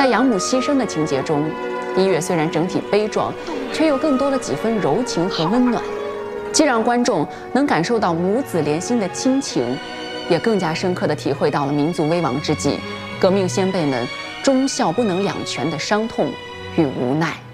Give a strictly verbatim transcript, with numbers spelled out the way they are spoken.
在养母牺牲的情节中，音乐虽然整体悲壮，却又更多了几分柔情和温暖，既让观众能感受到母子连心的亲情，也更加深刻地体会到了民族危亡之际，革命先辈们忠孝不能两全的伤痛与无奈。